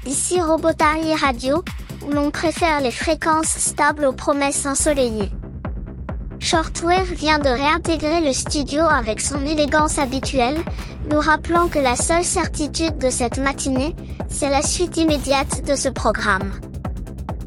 Ici Robotari Radio, où l'on préfère les fréquences stables aux promesses ensoleillées. Shortwave vient de réintégrer le studio avec son élégance habituelle, nous rappelant que la seule certitude de cette matinée, c'est la suite immédiate de ce programme.